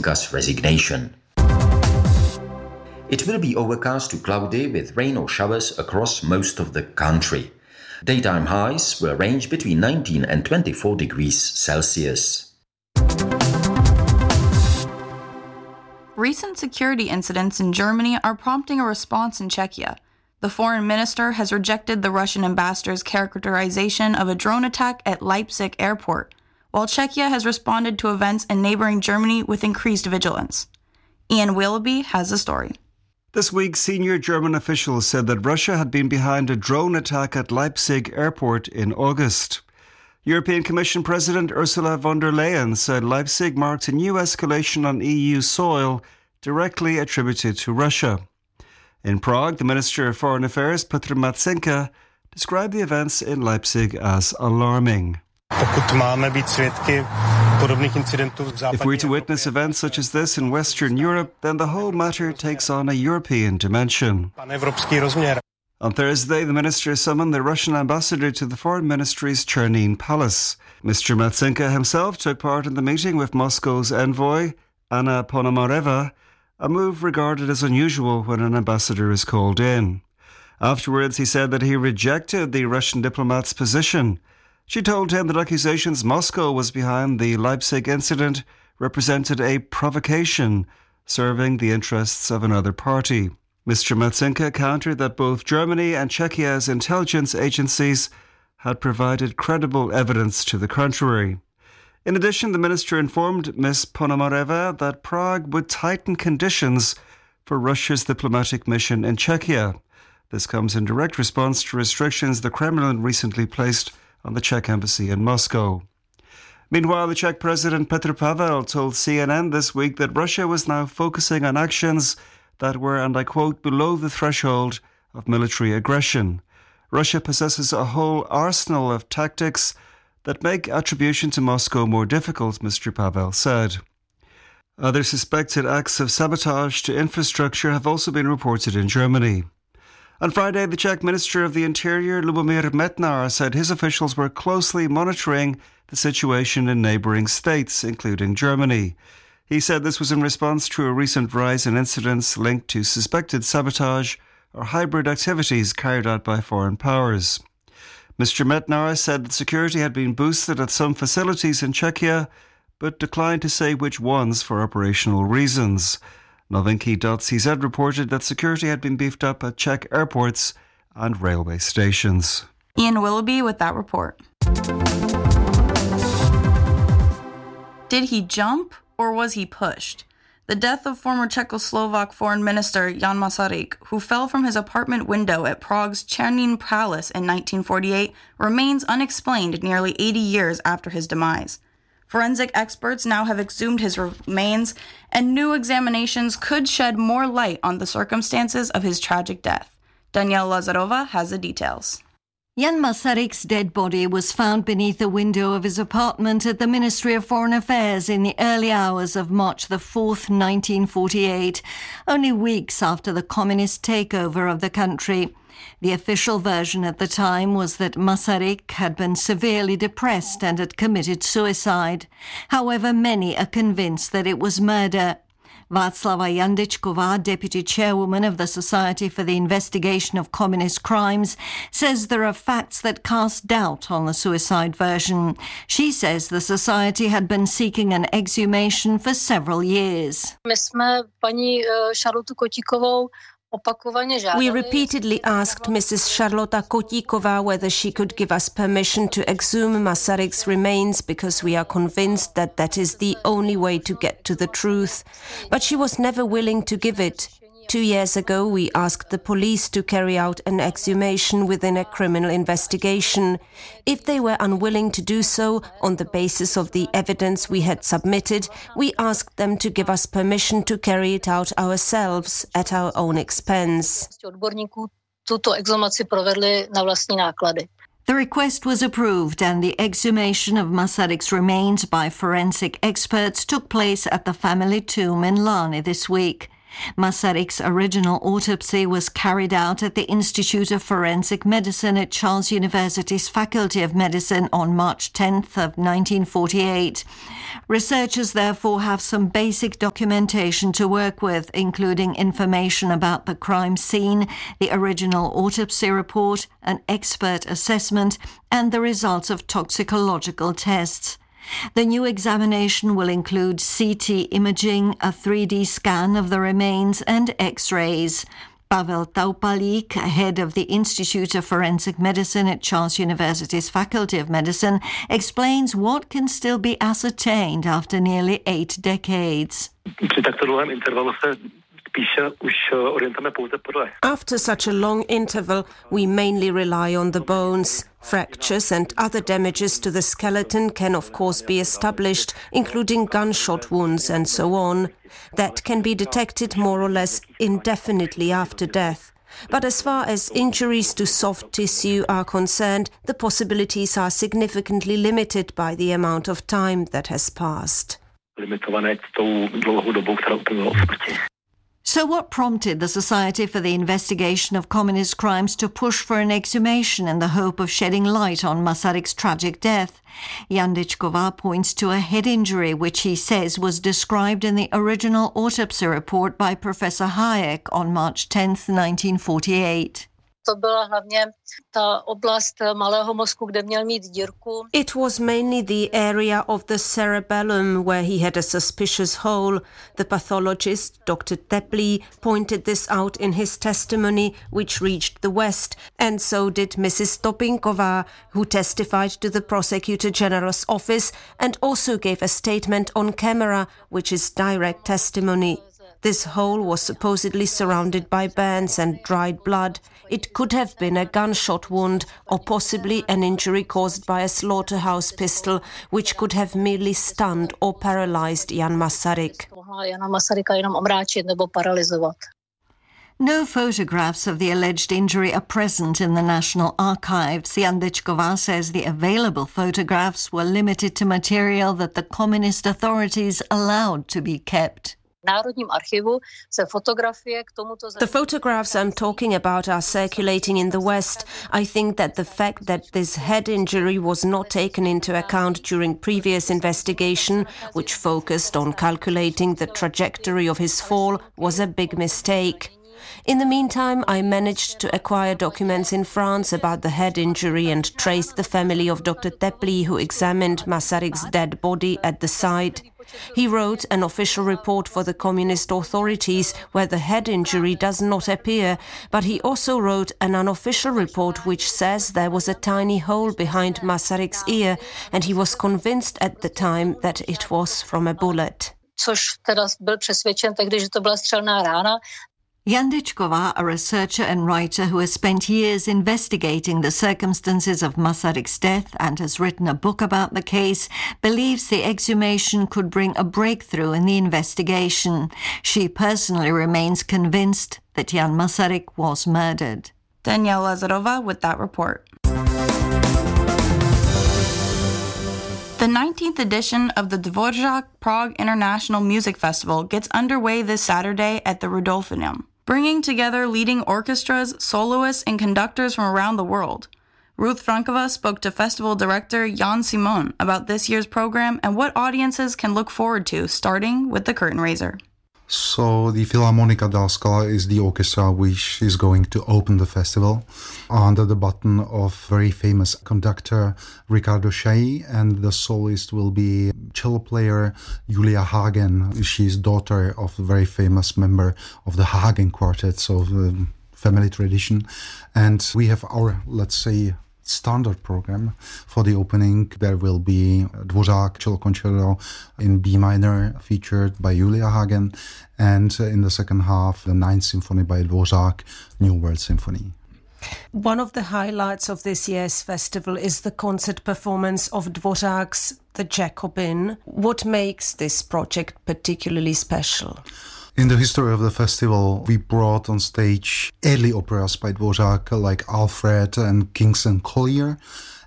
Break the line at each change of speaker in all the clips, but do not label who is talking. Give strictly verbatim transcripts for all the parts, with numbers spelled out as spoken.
Matsenka's resignation. It will be overcast to cloudy with rain or showers across most of the country. Daytime highs will range between nineteen and twenty-four degrees Celsius.
Recent security incidents in Germany are prompting a response in Czechia. The foreign minister has rejected the Russian ambassador's characterization of a drone attack at Leipzig airport, while Czechia has responded to events in neighboring Germany with increased vigilance. Ian Willoughby has the story.
This week, senior German officials said that Russia had been behind a drone attack at Leipzig airport in August. European Commission President Ursula von der Leyen said Leipzig marked a new escalation on E U soil directly attributed to Russia. In Prague, the Minister of Foreign Affairs, Petr Matsenka, described the events in Leipzig as alarming. If we're to witness events such as this in Western Europe, then the whole matter takes on a European dimension. On Thursday, the minister summoned the Russian ambassador to the Foreign Ministry's Chernin Palace. Mister Matsenka himself took part in the meeting with Moscow's envoy, Anna Ponomareva, a move regarded as unusual when an ambassador is called in. Afterwards, he said that he rejected the Russian diplomat's position. She told him that accusations Moscow was behind the Leipzig incident represented a provocation, serving the interests of another party. Mister Matsenka countered that both Germany and Czechia's intelligence agencies had provided credible evidence to the contrary. In addition, the minister informed Miz Ponomareva that Prague would tighten conditions for Russia's diplomatic mission in Czechia. This comes in direct response to restrictions the Kremlin recently placed on the Czech embassy in Moscow. Meanwhile, the Czech President Petr Pavel told C N N this week that Russia was now focusing on actions that were, and I quote, below the threshold of military aggression. Russia possesses a whole arsenal of tactics that make attribution to Moscow more difficult, Mister Pavel said. Other suspected acts of sabotage to infrastructure have also been reported in Germany. On Friday, the Czech Minister of the Interior, Lubomír Metnar, said his officials were closely monitoring the situation in neighbouring states, including Germany. He said this was in response to a recent rise in incidents linked to suspected sabotage or hybrid activities carried out by foreign powers. Mister Metnar said that security had been boosted at some facilities in Czechia, but declined to say which ones for operational reasons. Novinky dot c z reported that security had been beefed up at Czech airports and railway stations.
Ian Willoughby with that report. Did he jump or was he pushed? The death of former Czechoslovak Foreign Minister Jan Masaryk, who fell from his apartment window at Prague's Chernin Palace in nineteen forty-eight, remains unexplained nearly eighty years after his demise. Forensic experts now have exhumed his remains, and new examinations could shed more light on the circumstances of his tragic death. Danielle Lazarova has the details.
Jan Masaryk's dead body was found beneath the window of his apartment at the Ministry of Foreign Affairs in the early hours of March the fourth, nineteen forty-eight, only weeks after the communist takeover of the country. The official version at the time was that Masaryk had been severely depressed and had committed suicide. However, many are convinced that it was murder. Václava Jandičková, deputy chairwoman of the Society for the Investigation of Communist Crimes, says there are facts that cast doubt on the suicide version. She says the society had been seeking an exhumation for several years.
My jsme paní Šarlotu Kotíkovou
We repeatedly asked Missus Charlota Kotíková whether she could give us permission to exhume Masaryk's remains because we are convinced that that is the only way to get to the truth. But she was never willing to give it. Two years ago, we asked the police to carry out an exhumation within a criminal investigation. If they were unwilling to do so on the basis of the evidence we had submitted, we asked them to give us permission to carry it out ourselves at our own expense.
The request was approved and the exhumation of Masaryk's remains by forensic experts took place at the family tomb in Lani this week. Masaryk's original autopsy was carried out at the Institute of Forensic Medicine at Charles University's Faculty of Medicine on March tenth of nineteen forty-eight. Researchers therefore have some basic documentation to work with, including information about the crime scene, the original autopsy report, an expert assessment, and the results of toxicological tests. The new examination will include C T imaging, a three D scan of the remains, and X-rays. Pavel Taupalík, head of the Institute of Forensic Medicine at Charles University's Faculty of Medicine, explains what can still be ascertained after nearly eight decades.
After such a long interval, we mainly rely on the bones. Fractures and other damages to the skeleton can of course be established, including gunshot wounds and so on. That can be detected more or less indefinitely after death. But as far as injuries to soft tissue are concerned, the possibilities are significantly limited by the amount of time that has passed.
So what prompted the Society for the Investigation of Communist Crimes to push for an exhumation in the hope of shedding light on Masaryk's tragic death? Jandičková points to a head injury which he says was described in the original autopsy report by Professor Hayek on March tenth, nineteen forty-eight.
It was mainly the area of the cerebellum where he had a suspicious hole. The pathologist, Doctor Teplý, pointed this out in his testimony, which reached the West, and so did Missus Topinková, who testified to the Prosecutor General's office and also gave a statement on camera, which is direct testimony. This hole was supposedly surrounded by burns and dried blood. It could have been a gunshot wound or possibly an injury caused by a slaughterhouse pistol, which could have merely stunned or paralyzed Jan Masaryk.
No photographs of the alleged injury are present in the National Archives. Jandičková says the available photographs were limited to material that the communist authorities allowed to be kept.
The photographs I'm talking about are circulating in the West. I think that the fact that this head injury was not taken into account during previous investigation, which focused on calculating the trajectory of his fall, was a big mistake. In the meantime, I managed to acquire documents in France about the head injury and traced the family of Doctor Teplý, who examined Masaryk's dead body at the site. He wrote an official report for the communist authorities where the head injury does not appear, but he also wrote an unofficial report which says there was a tiny hole behind Masaryk's ear, and he was convinced at the time that it was from a bullet.
Jandičková, a researcher and writer who has spent years investigating the circumstances of Masaryk's death and has written a book about the case, believes the exhumation could bring a breakthrough in the investigation. She personally remains convinced that Jan Masaryk was murdered.
Danielle Lazarova with that report. The nineteenth edition of the Dvořák Prague International Music Festival gets underway this Saturday at the Rudolfinum, bringing together leading orchestras, soloists, and conductors from around the world. Ruth Frankova spoke to festival director Jan Simon about this year's program and what audiences can look forward to, starting with the curtain raiser.
So the Philharmonica della Scala is the orchestra which is going to open the festival under the baton of very famous conductor Riccardo Chailly, and the soloist will be cello player Julia Hagen. She's daughter of a very famous member of the Hagen Quartet, so the family tradition. And we have our, let's say, standard program for the opening. There will be Dvořák cello concerto in B minor featured by Julia Hagen, and in the second half the Ninth Symphony by Dvořák, New World Symphony.
One of the highlights of this year's festival is the concert performance of Dvořák's The Jacobin. What makes this project particularly special?
In the history of the festival, we brought on stage early operas by Dvořák like Alfred and Kings and Collier.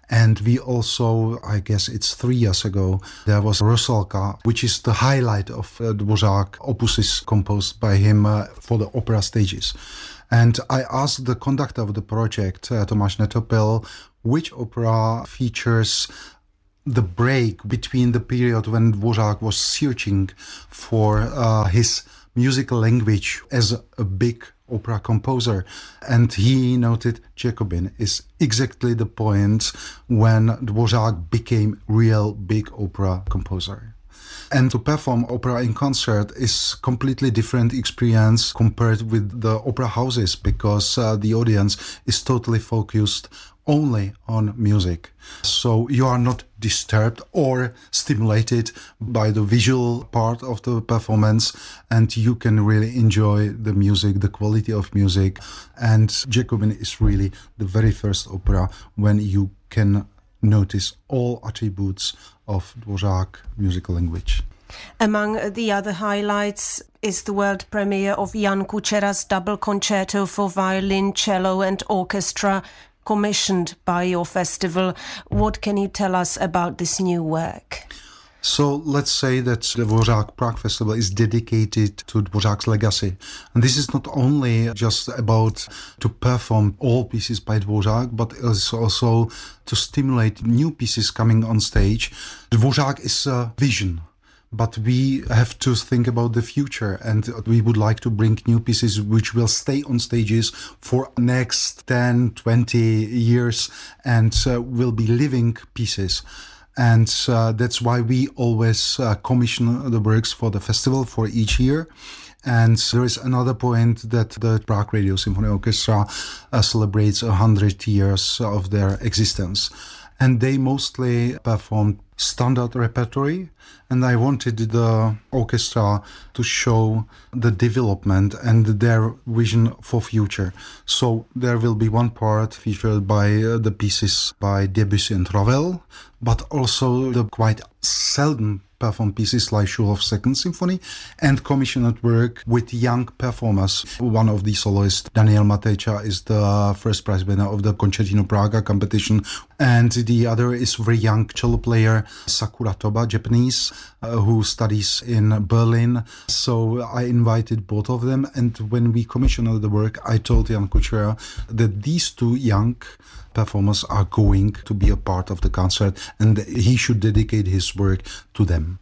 And we also, I guess it's three years ago, there was Rusalka, which is the highlight of uh, Dvořák opuses composed by him uh, for the opera stages. And I asked the conductor of the project, uh, Tomáš Netopil, which opera features the break between the period when Dvořák was searching for uh, his musical language as a big opera composer. And he noted Jacobin is exactly the point when Dvořák became real big opera composer. And to perform opera in concert is completely different experience compared with the opera houses, because uh, the audience is totally focused only on music. So you are not disturbed or stimulated by the visual part of the performance, and you can really enjoy the music, the quality of music. And Jacobin is really the very first opera when you can notice all attributes of Dvořák musical language.
Among the other highlights is the world premiere of Jan Kučera's double concerto for violin, cello and orchestra, commissioned by your festival. What can you tell us about this new work?
So let's say that the Dvořák Prague Festival is dedicated to Dvořák's legacy. And this is not only just about to perform all pieces by Dvořák, but it's also to stimulate new pieces coming on stage. Dvořák is a vision. But we have to think about the future, and we would like to bring new pieces which will stay on stages for next ten, twenty years and uh, will be living pieces. And uh, that's why we always uh, commission the works for the festival for each year. And there is another point that the Prague Radio Symphony Orchestra uh, celebrates one hundred years of their existence. And they mostly performed standard repertory, and I wanted the orchestra to show the development and their vision for future. So there will be one part featured by uh, the pieces by Debussy and Ravel, but also the quite seldom performed pieces like Šulov's Second Symphony, and commissioned work with young performers. One of the soloists, Daniel Matejča, is the first prize winner of the Concertino Praga competition, and the other is very young cello player Sakura Toba, Japanese, uh, who studies in Berlin. So I invited both of them, and when we commissioned the work, I told Jan Kučera that these two young performers are going to be a part of the concert, and he should dedicate his work to them.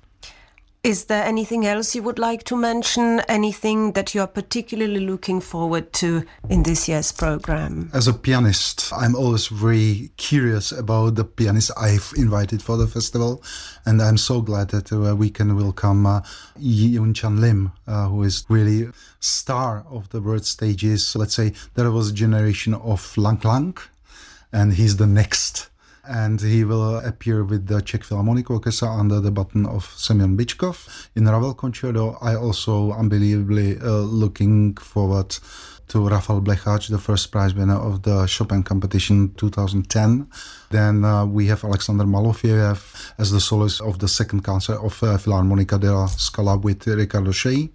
Is there anything else you would like to mention? Anything that you are particularly looking forward to in this year's program?
As a pianist, I'm always very curious about the pianists I've invited for the festival, and I'm so glad that uh, we can welcome uh, Yoon Chan Lim, uh, who is really star of the world stages. Let's say there was a generation of Lang Lang, and he's the next. And he will appear with the Czech Philharmonic Orchestra under the baton of Semyon Bychkov in Ravel Concerto. I also unbelievably uh, looking forward to Rafal Blechach, the first prize winner of the Chopin competition two thousand ten. Then uh, we have Alexander Malofeev as the soloist of the second concert of uh, Philharmonica della Scala with Ricardo Chailly.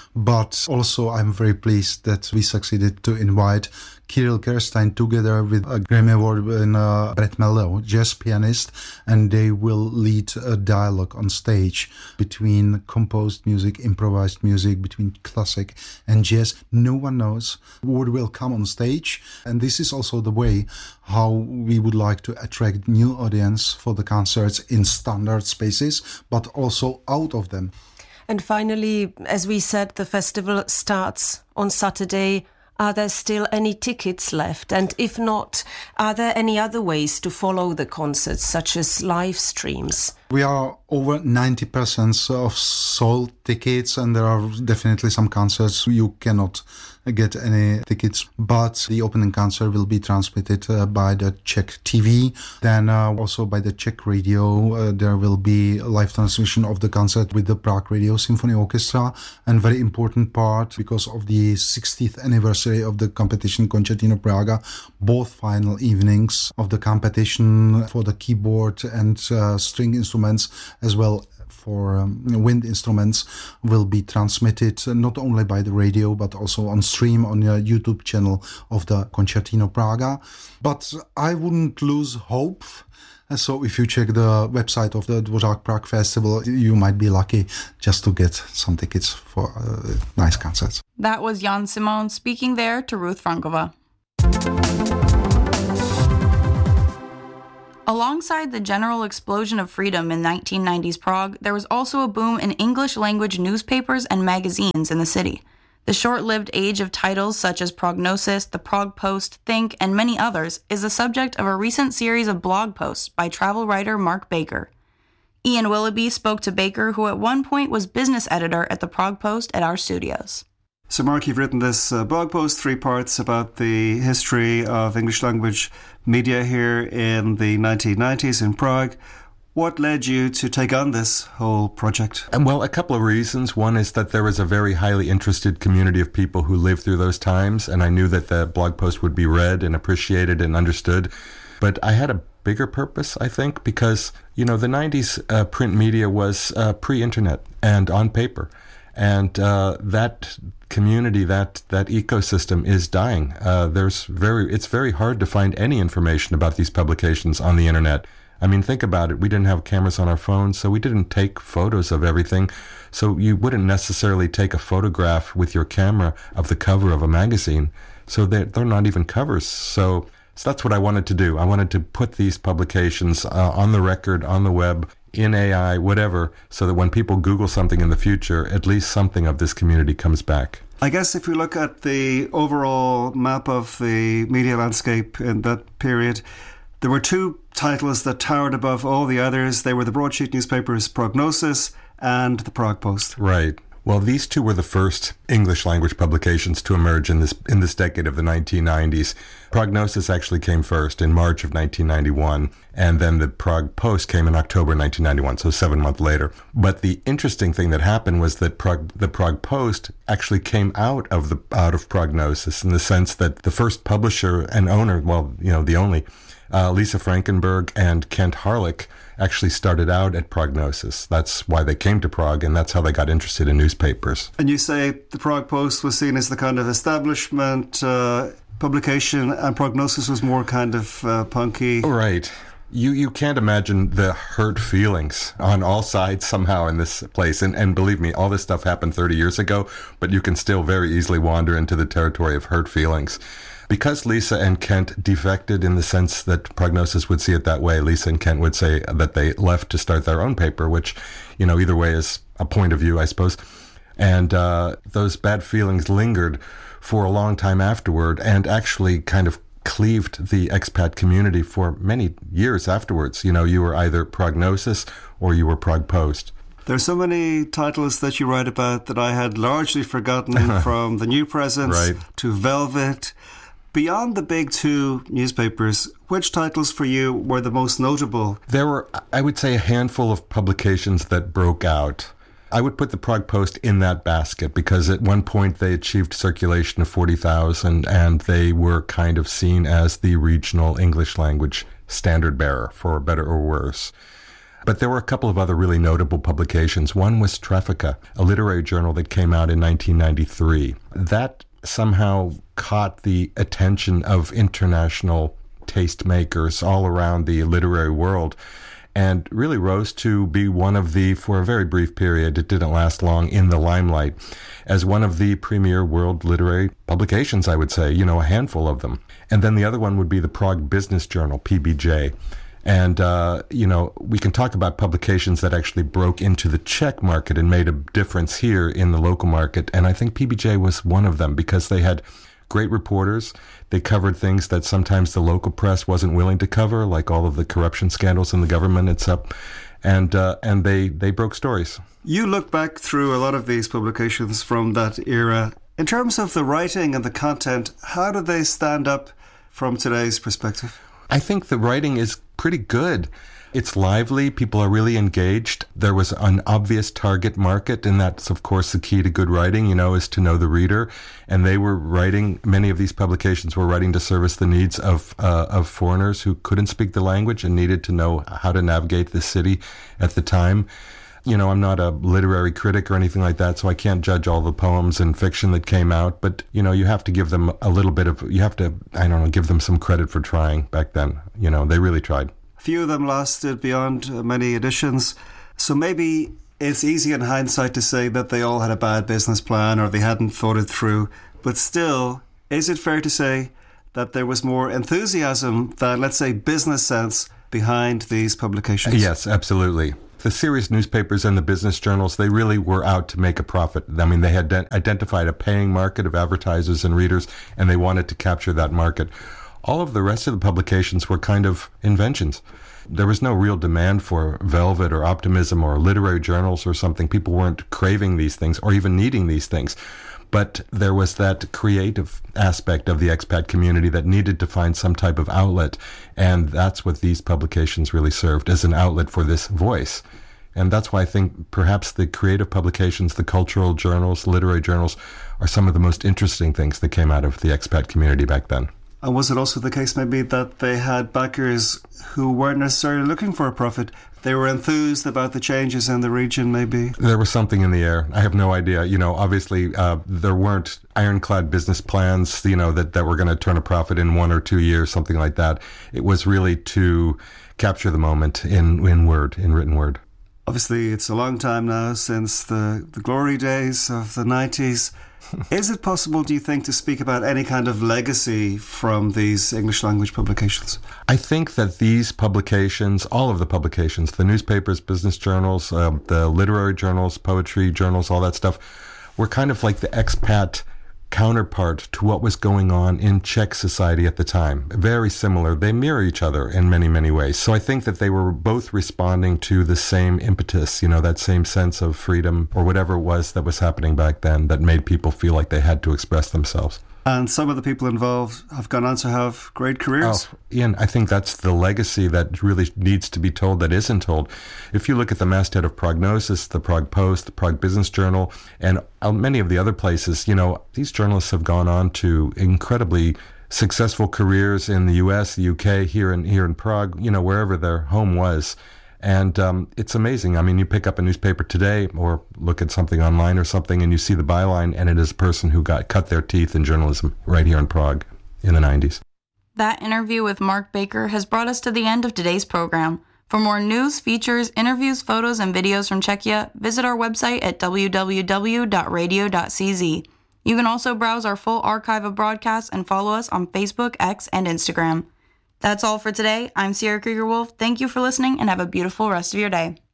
But also I'm very pleased that we succeeded to invite Kirill Kerstein together with a Grammy Award winner Brett Meldo, jazz pianist, and they will lead a dialogue on stage between composed music, improvised music, between classic and jazz. No one knows what will come on stage, and this is also the way how we would like to attract new audience for the concerts in standard spaces, but also out of them.
And finally, as we said, the festival starts on Saturday. Are there still any tickets left? And if not, are there any other ways to follow the concerts, such as live streams?
We are over ninety percent of sold tickets, and there are definitely some concerts you cannot get any tickets, but the opening concert will be transmitted uh, by the Czech T V. Then uh, also by the Czech radio, uh, there will be a live transmission of the concert with the Prague Radio Symphony Orchestra. And very important part, because of the sixtieth anniversary of the competition Concertino Praga, both final evenings of the competition for the keyboard and uh, string instruments, as well for um, wind instruments will be transmitted not only by the radio but also on stream on the YouTube channel of the Concertino Praga. But I wouldn't lose hope. So if you check the website of the Dvořák Prague Festival, you might be lucky just to get some tickets for uh, nice concerts.
That was Jan Simon speaking there to Ruth Frankova. Alongside the general explosion of freedom in nineteen nineties Prague, there was also a boom in English-language newspapers and magazines in the city. The short-lived age of titles such as Prognosis, the Prague Post, Think, and many others is the subject of a recent series of blog posts by travel writer Mark Baker. Ian Willoughby spoke to Baker, who at one point was business editor at the Prague Post, at our studios.
So, Mark, you've written this uh, blog post, three parts, about the history of English-language media here in the nineteen nineties in Prague. What led you to take on this whole project?
Well, a couple of reasons. One is that there was a very highly interested community of people who lived through those times, and I knew that the blog post would be read and appreciated and understood. But I had a bigger purpose, I think, because, you know, the nineties uh, print media was uh, pre-internet and on paper. And uh, that community, that that ecosystem is dying. Uh, there's very, it's very hard to find any information about these publications on the internet. I mean, think about it. We didn't have cameras on our phones, so we didn't take photos of everything. So you wouldn't necessarily take a photograph with your camera of the cover of a magazine. So they're, they're not even covers. So, so that's what I wanted to do. I wanted to put these publications uh, on the record, on the web, in A I, whatever, so that when people Google something in the future, at least something of this community comes back.
I guess if we look at the overall map of the media landscape in that period, there were two titles that towered above all the others. They were the broadsheet newspapers Prognosis and the Prague Post.
Right. Well, these two were the first English-language publications to emerge in this in this decade of the nineteen nineties. Prognosis actually came first in March of nineteen ninety-one, and then the Prague Post came in October nineteen ninety-one, so seven months later. But the interesting thing that happened was that Prague, the Prague Post actually came out of the out of Prognosis, in the sense that the first publisher and owner, well, you know, the only, uh, Lisa Frankenberg and Kent Harlick, actually started out at Prognosis. That's why they came to Prague, and that's how they got interested in newspapers.
And you say the Prague Post was seen as the kind of establishment uh, publication, and Prognosis was more kind of uh, punky.
Right. You you can't imagine the hurt feelings on all sides somehow in this place. And, and believe me, all this stuff happened thirty years ago, but you can still very easily wander into the territory of hurt feelings. Because Lisa and Kent defected, in the sense that Prognosis would see it that way, Lisa and Kent would say that they left to start their own paper, which, you know, either way is a point of view, I suppose. And uh, those bad feelings lingered for a long time afterward, and actually kind of cleaved the expat community for many years afterwards. You know, you were either Prognosis or you were Prague Post.
There's so many titles that you write about that I had largely forgotten, from The New Presence
right.
to Velvet. Beyond the big two newspapers, which titles for you were the most notable?
There were, I would say, a handful of publications that broke out. I would put the Prague Post in that basket, because at one point they achieved circulation of forty thousand, and they were kind of seen as the regional English language standard bearer, for better or worse. But there were a couple of other really notable publications. One was Traffica, a literary journal that came out in nineteen ninety-three. That somehow caught the attention of international tastemakers all around the literary world, and really rose to be one of the, for a very brief period, it didn't last long, in the limelight, as one of the premier world literary publications, I would say, you know, a handful of them. And then the other one would be the Prague Business Journal, P B J. And, uh, you know, we can talk about publications that actually broke into the Czech market and made a difference here in the local market. And I think P B J was one of them, because they had great reporters. They covered things that sometimes the local press wasn't willing to cover, like all of the corruption scandals in the government and stuff. And, uh, and they, they broke stories.
You look back through a lot of these publications from that era. In terms of the writing and the content, how do they stand up from today's perspective?
I think the writing is pretty good. It's lively. People are really engaged. There was an obvious target market, and that's, of course, the key to good writing, you know, is to know the reader. And they were writing, many of these publications were writing to service the needs of uh, of foreigners who couldn't speak the language and needed to know how to navigate the city at the time. You know, I'm not a literary critic or anything like that, so I can't judge all the poems and fiction that came out. But, you know, you have to give them a little bit of, you have to, I don't know, give them some credit for trying back then. You know, they really tried.
Few of them lasted beyond uh, many editions. So maybe it's easy in hindsight to say that they all had a bad business plan or they hadn't thought it through. But still, is it fair to say that there was more enthusiasm than, let's say, business sense behind these publications?
Yes, absolutely. The serious newspapers and the business journals, they really were out to make a profit. I mean, they had de- identified a paying market of advertisers and readers, and they wanted to capture that market. All of the rest of the publications were kind of inventions. There was no real demand for Velvet or Optimism or literary journals or something. People weren't craving these things or even needing these things. But there was that creative aspect of the expat community that needed to find some type of outlet. And that's what these publications really served as an outlet for this voice. And that's why I think perhaps the creative publications, the cultural journals, literary journals, are some of the most interesting things that came out of the expat community back then.
And was it also the case maybe that they had backers who weren't necessarily looking for a profit? They were enthused about the changes in the region, maybe?
There was something in the air. I have no idea. You know, obviously, uh, there weren't ironclad business plans, you know, that, that were going to turn a profit in one or two years, something like that. It was really to capture the moment in, in word, in written word.
Obviously, it's a long time now since the, the glory days of the nineties. Is it possible, do you think, to speak about any kind of legacy from these English language publications?
I think that these publications, all of the publications, the newspapers, business journals, uh, the literary journals, poetry journals, all that stuff, were kind of like the expat counterpart to what was going on in Czech society at the time. Very similar. They mirror each other in many, many ways. So I think that they were both responding to the same impetus, you know, that same sense of freedom or whatever it was that was happening back then that made people feel like they had to express themselves.
And some of the people involved have gone on to have great careers.
Oh, Ian, I think that's the legacy that really needs to be told that isn't told. If you look at the masthead of Prognosis, the Prague Post, the Prague Business Journal, and many of the other places, you know, these journalists have gone on to incredibly successful careers in the U S, the U K, here in, here in Prague, you know, wherever their home was. And um, it's amazing. I mean, you pick up a newspaper today or look at something online or something and you see the byline and it is a person who got cut their teeth in journalism right here in Prague in the nineties.
That interview with Mark Baker has brought us to the end of today's program. For more news, features, interviews, photos, and videos from Czechia, visit our website at w w w dot radio dot c z. You can also browse our full archive of broadcasts and follow us on Facebook, X, and Instagram. That's all for today. I'm Sierra Krieger-Wolf. Thank you for listening and have a beautiful rest of your day.